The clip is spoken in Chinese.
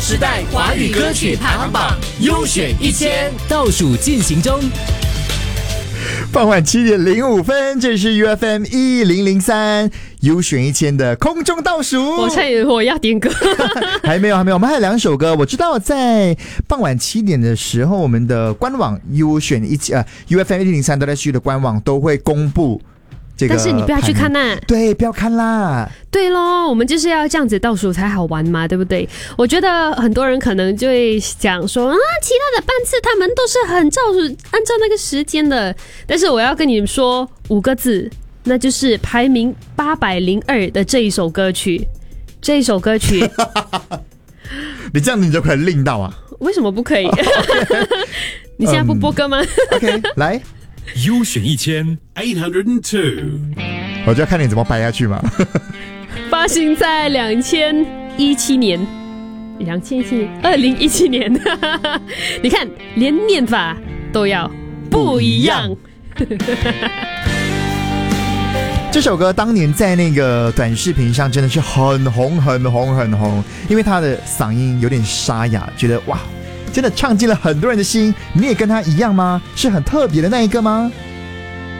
时代华语歌曲排行榜优选1000倒数进行中。 傍晚7:05，这是 UFM 1003优选1000的空中倒数。 我差点我要点歌， 还没有，我们还有2首歌。我知道在傍晚7点的时候，我们的官网优选UFM 1003都在去的官网都会公布这个， 但是你不要去看呐。 对，不要看啦。对咯，我们就是要这样子倒数才好玩嘛，对不对？我觉得很多人可能就会讲说啊，其他的班次他们都是很按照那个时间的，但是我要跟你们说5个字，那就是排名802的这一首歌曲。这一首歌曲， 你这样你就可以令到啊？ 为什么不可以？你现在不播歌吗 ？OK， 来。 优选1802， 我就要看你怎么掰下去嘛。 发行在2017年，你看连念法都要不一样。 这首歌当年在那个短视频上真的是很红，因为他的嗓音有点沙哑，觉得哇，真的唱进了很多人的心。你也跟他一样吗？是很特别的那一个吗？